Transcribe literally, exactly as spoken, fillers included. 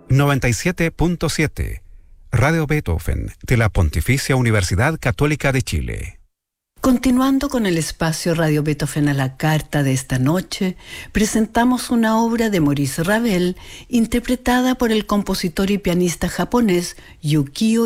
noventa y siete punto siete, Radio Beethoven, de la Pontificia Universidad Católica de Chile. Continuando con el espacio Radio Beethoven a la carta de esta noche, presentamos una obra de Maurice Ravel interpretada por el compositor y pianista japonés Yukio